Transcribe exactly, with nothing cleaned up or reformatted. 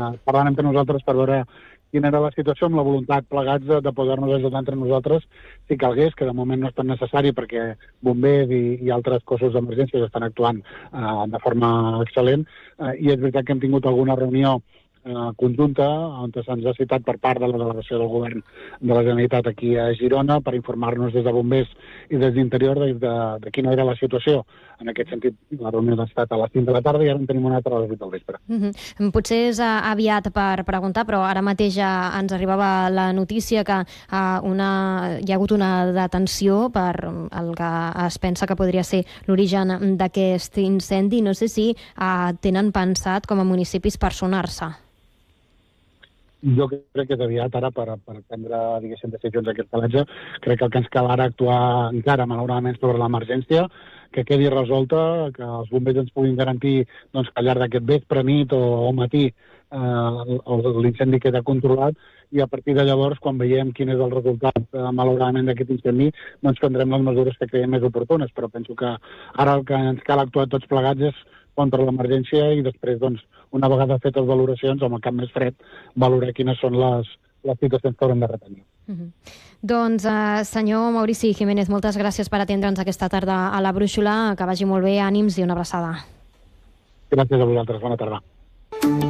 eh, parlant entre nosaltres per veure quina era la situació, amb la voluntat plegats de, de poder-nos ajudar entre nosaltres si calgués, que de moment no és tan necessari perquè bombers i, i altres cossos d'emergència estan actuant eh, de forma excel·lent, eh, i és veritat que hem tingut alguna reunió eh, conjunta on se'ns ha citat per part de la delegació del govern de la Generalitat aquí a Girona per informar-nos des de bombers i des d'interior de, de, de quina era la situació. En aquest sentit, la reunió ha estat a les cinc de la tarda i ara en tenim una altra a les vuit del vespre. Mm-hmm. Potser és uh, aviat per preguntar, però ara mateix ja ens arribava la notícia que uh, una, hi ha hagut una detenció per el que es pensa que podria ser l'origen d'aquest incendi. No sé si uh, tenen pensat com a municipis personar-se. Jo crec que és aviat ara per, per prendre, diguéssim, decisions d'aquest pelatge. Crec que el que ens cal ara actuar encara, malauradament, sobre l'emergència, que quedi resolta, que els bombers ens puguin garantir doncs, que al llarg d'aquest vespre, nit o, o matí eh, l'incendi queda controlat i a partir de llavors, quan veiem quin és el resultat, eh, malauradament, d'aquest incendi, doncs prendrem les mesures que creiem més oportunes. Però penso que ara el que ens cal actuar tots plegats és contra l'emergència i després, doncs, una vegada fetes valoracions, amb el cap més fred, valorar quines són les, les situacions que haurem de retenir. Mm-hmm. Doncs, uh, senyor Maurici Jiménez, moltes gràcies per atendre'ns aquesta tarda a la Brúixola. Que vagi molt bé, ànims i una abraçada. Gràcies a vosaltres. Bona tarda.